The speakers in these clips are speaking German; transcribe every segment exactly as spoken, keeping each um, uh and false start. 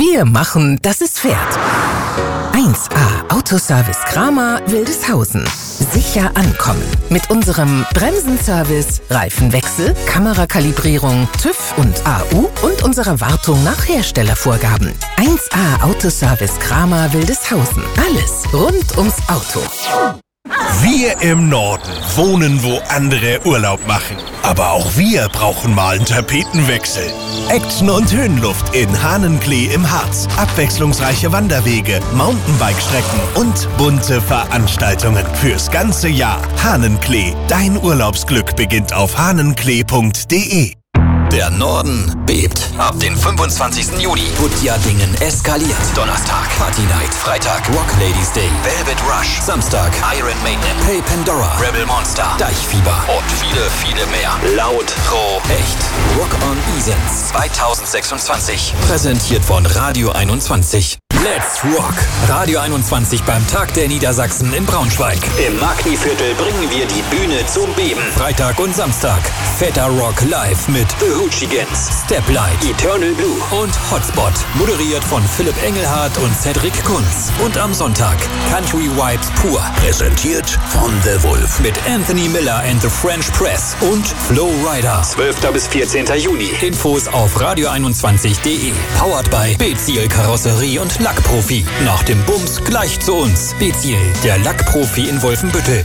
Wir machen, dass es fährt. eins A Autoservice Kramer Wildeshausen. Sicher ankommen. Mit unserem Bremsenservice, Reifenwechsel, Kamerakalibrierung, TÜV und A U und unserer Wartung nach Herstellervorgaben. eins A Autoservice Kramer Wildeshausen. Alles rund ums Auto. Wir im Norden wohnen, wo andere Urlaub machen. Aber auch wir brauchen mal einen Tapetenwechsel. Action und Höhenluft in Hahnenklee im Harz. Abwechslungsreiche Wanderwege, Mountainbike-Strecken und bunte Veranstaltungen fürs ganze Jahr. Hahnenklee, dein Urlaubsglück beginnt auf hahnenklee punkt de. Der Norden bebt. Ab dem fünfundzwanzigsten Juli. Butjadingen eskaliert. Donnerstag Party Night. Freitag Rock Ladies Day. Velvet Rush. Samstag Iron Maiden. Hey Pandora. Rebel Monster. Deichfieber. Und viele, viele mehr. Laut, roh, echt. Rock on Isens zweitausendsechsundzwanzig. Präsentiert von Radio einundzwanzig. Let's Rock! Radio einundzwanzig beim Tag der Niedersachsen in Braunschweig. Im Magni-Viertel bringen wir die Bühne zum Beben. Freitag und Samstag. Fetter Rock live mit The Hoochigans, Steplight, Eternal Blue und Hotspot. Moderiert von Philipp Engelhardt und Cedric Kunz. Und am Sonntag Country Vibes pur. Präsentiert von The Wolf. Mit Anthony Miller and the French Press und Flow Rider. zwölften bis vierzehnten Juni. Infos auf radio einundzwanzig punkt de. Powered by Beziel Karosserie und Lackprofi. Nach dem Bums gleich zu uns. Beziel, der Lackprofi in Wolfenbüttel.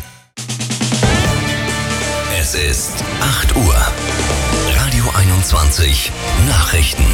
Es ist acht Uhr. Radio einundzwanzig. Nachrichten.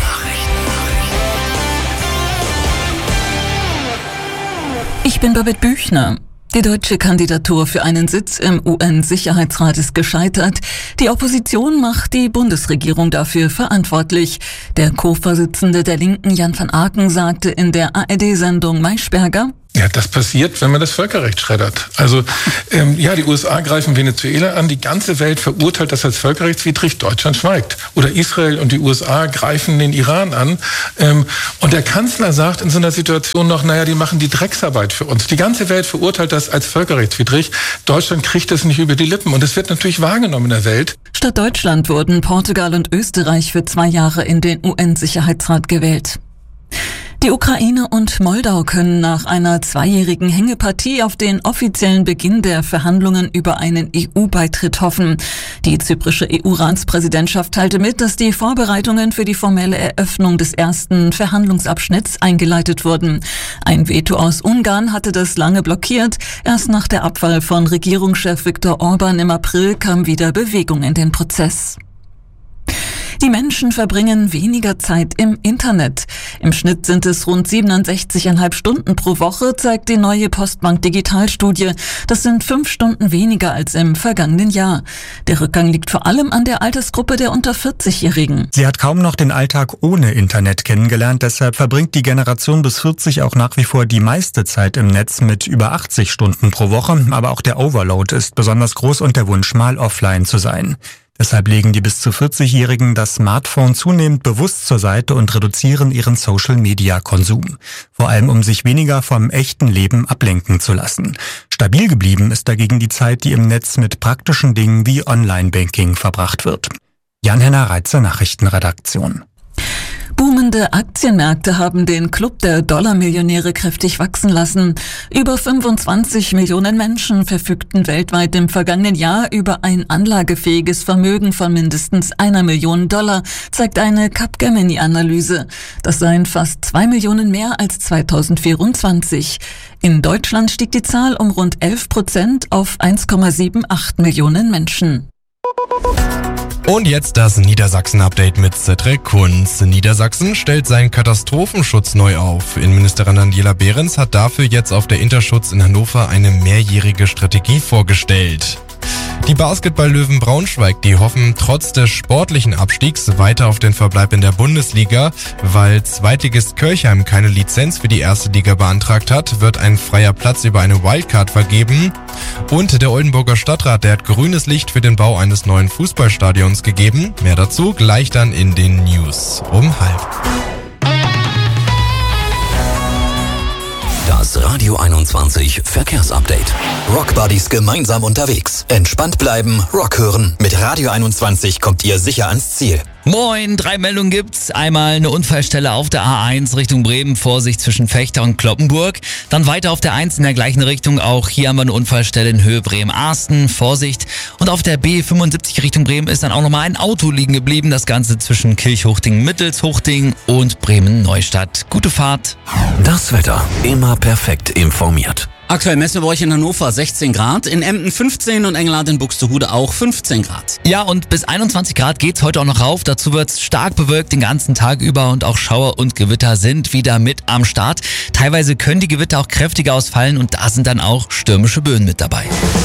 Ich bin Babette Büchner. Die deutsche Kandidatur für einen Sitz im U N-Sicherheitsrat ist gescheitert. Die Opposition macht die Bundesregierung dafür verantwortlich. Der Co-Vorsitzende der Linken, Jan van Aken, sagte in der A R D-Sendung Maischberger: Ja, das passiert, wenn man das Völkerrecht schreddert. Also ähm, ja, die U S A greifen Venezuela an, die ganze Welt verurteilt das als völkerrechtswidrig, Deutschland schweigt. Oder Israel und die U S A greifen den Iran an. Ähm, und der Kanzler sagt in so einer Situation noch, naja, die machen die Drecksarbeit für uns. Die ganze Welt verurteilt das als völkerrechtswidrig. Deutschland kriegt das nicht über die Lippen. Und es wird natürlich wahrgenommen in der Welt. Statt Deutschland wurden Portugal und Österreich für zwei Jahre in den U N-Sicherheitsrat gewählt. Die Ukraine und Moldau können nach einer zweijährigen Hängepartie auf den offiziellen Beginn der Verhandlungen über einen E U-Beitritt hoffen. Die zyprische E U-Ratspräsidentschaft teilte mit, dass die Vorbereitungen für die formelle Eröffnung des ersten Verhandlungsabschnitts eingeleitet wurden. Ein Veto aus Ungarn hatte das lange blockiert. Erst nach der Abwahl von Regierungschef Viktor Orban im April kam wieder Bewegung in den Prozess. Die Menschen verbringen weniger Zeit im Internet. Im Schnitt sind es rund siebenundsechzig Komma fünf Stunden pro Woche, zeigt die neue Postbank Digitalstudie. Das sind fünf Stunden weniger als im vergangenen Jahr. Der Rückgang liegt vor allem an der Altersgruppe der unter vierzig-Jährigen. Sie hat kaum noch den Alltag ohne Internet kennengelernt. Deshalb verbringt die Generation bis vierzig auch nach wie vor die meiste Zeit im Netz mit über achtzig Stunden pro Woche. Aber auch der Overload ist besonders groß und der Wunsch, mal offline zu sein. Deshalb legen die bis zu vierzig-Jährigen das Smartphone zunehmend bewusst zur Seite und reduzieren ihren Social-Media-Konsum. Vor allem, um sich weniger vom echten Leben ablenken zu lassen. Stabil geblieben ist dagegen die Zeit, die im Netz mit praktischen Dingen wie Online-Banking verbracht wird. Jan-Henner Reitzer, Nachrichtenredaktion. Boomende Aktienmärkte haben den Club der Dollarmillionäre kräftig wachsen lassen. Über fünfundzwanzig Millionen Menschen verfügten weltweit im vergangenen Jahr über ein anlagefähiges Vermögen von mindestens einer Million Dollar, zeigt eine Capgemini-Analyse. Das seien fast zwei Millionen mehr als zweitausendvierundzwanzig. In Deutschland stieg die Zahl um rund elf Prozent auf eins Komma achtundsiebzig Millionen Menschen. Und jetzt das Niedersachsen-Update mit Cedric Kunz. Niedersachsen stellt seinen Katastrophenschutz neu auf. Innenministerin Daniela Behrens hat dafür jetzt auf der Interschutz in Hannover eine mehrjährige Strategie vorgestellt. Die Basketball-Löwen Braunschweig, die hoffen trotz des sportlichen Abstiegs weiter auf den Verbleib in der Bundesliga. Weil Zweitligist Kirchheim keine Lizenz für die erste Liga beantragt hat, wird ein freier Platz über eine Wildcard vergeben. Und der Oldenburger Stadtrat, der hat grünes Licht für den Bau eines neuen Fußballstadions gegeben. Mehr dazu gleich dann in den News um halb. Das Radio einundzwanzig Verkehrsupdate. Rockbuddies gemeinsam unterwegs. Entspannt bleiben, Rock hören. Mit Radio einundzwanzig kommt ihr sicher ans Ziel. Moin, drei Meldungen gibt's. Einmal eine Unfallstelle auf der A eins Richtung Bremen, Vorsicht zwischen Fechter und Cloppenburg. Dann weiter auf der eins in der gleichen Richtung, auch hier haben wir eine Unfallstelle in Höhe Bremen-Arsten, Vorsicht. Und auf der B fünfundsiebzig Richtung Bremen ist dann auch nochmal ein Auto liegen geblieben, das Ganze zwischen Kirchhochding-Mittelshochting und Bremen-Neustadt. Gute Fahrt. Das Wetter, immer perfekt informiert. Aktuell messen wir bei euch in Hannover sechzehn Grad, in Emden fünfzehn und Engelhardt in Buxtehude auch fünfzehn Grad. Ja, und bis einundzwanzig Grad geht's heute auch noch rauf. Dazu wird's stark bewölkt den ganzen Tag über und auch Schauer und Gewitter sind wieder mit am Start. Teilweise können die Gewitter auch kräftiger ausfallen und da sind dann auch stürmische Böen mit dabei.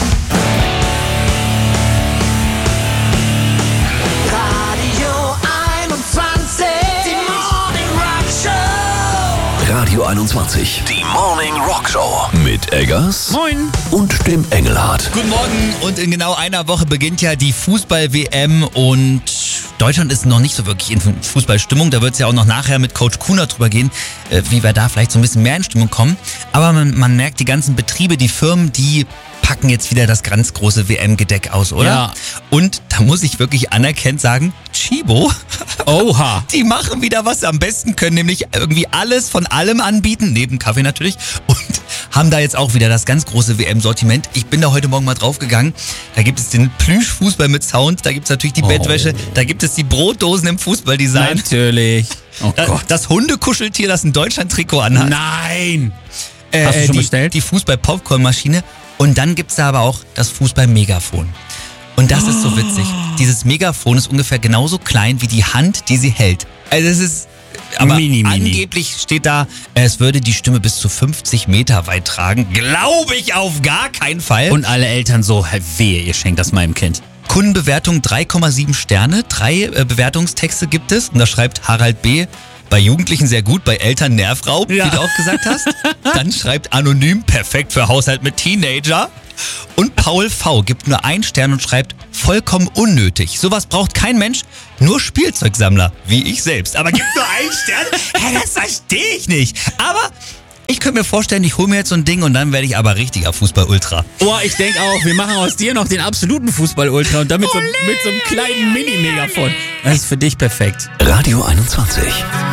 Radio einundzwanzig, die Morning Rock Show mit Eggers. Moin. Und dem Engelhardt. Guten Morgen, und in genau einer Woche beginnt ja die Fußball-W M und Deutschland ist noch nicht so wirklich in Fußballstimmung. Da wird es ja auch noch nachher mit Coach Kuhner drüber gehen, wie wir da vielleicht so ein bisschen mehr in Stimmung kommen. Aber man, man merkt, die ganzen Betriebe, die Firmen, die packen jetzt wieder das ganz große W M-Gedeck aus, oder? Ja. Und da muss ich wirklich anerkennt sagen, Chibo, Oha. die machen wieder, was sie am besten können, nämlich irgendwie alles von allem anbieten, neben Kaffee natürlich, und haben da jetzt auch wieder das ganz große W M-Sortiment. Ich bin da heute Morgen mal draufgegangen, da gibt es den Plüschfußball mit Sound, da gibt es natürlich die oh. Bettwäsche, da gibt es die Brotdosen im Fußballdesign. Natürlich. Oh das, Gott. das Hundekuscheltier, das ein Deutschland-Trikot anhat. Nein. Äh, Hast du schon die, bestellt? Die Fußball-Popcorn-Maschine. Und dann gibt's da aber auch das Fußball-Megafon. Und das ist so witzig. Dieses Megafon ist ungefähr genauso klein wie die Hand, die sie hält. Also es ist, aber mini, mini. Angeblich steht da, es würde die Stimme bis zu fünfzig Meter weit tragen. Glaube ich auf gar keinen Fall. Und alle Eltern so, wehe, ihr schenkt das meinem Kind. Kundenbewertung drei Komma sieben Sterne. Drei äh, Bewertungstexte gibt es. Und da schreibt Harald B., bei Jugendlichen sehr gut, bei Eltern Nervraub, ja. wie du auch gesagt hast. Dann schreibt Anonym, perfekt für Haushalt mit Teenager. Und Paul V. gibt nur einen Stern und schreibt, vollkommen unnötig. Sowas braucht kein Mensch, nur Spielzeugsammler, wie ich selbst. Aber gibt nur einen Stern? Hä, das verstehe ich nicht. Aber ich könnte mir vorstellen, ich hole mir jetzt so ein Ding und dann werde ich aber richtiger Fußball-Ultra. Oh, ich denke auch, wir machen aus dir noch den absoluten Fußball-Ultra und damit so, mit so einem kleinen Mini-Megafon. Das ist für dich perfekt. Radio einundzwanzig.